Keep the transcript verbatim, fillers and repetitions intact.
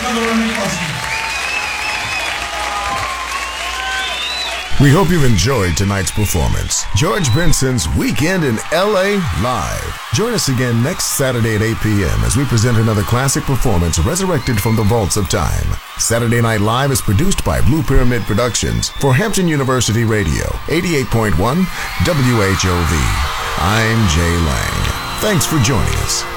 Gathering Oscar. We hope you've enjoyed tonight's performance. George Benson's Weekend in L A Live. Join us again next Saturday at eight p.m. as we present another classic performance resurrected from the vaults of time. Saturday Night Live is produced by Blue Pyramid Productions for Hampton University Radio, eighty-eight point one W H O V. I'm Jay Lang. Thanks for joining us.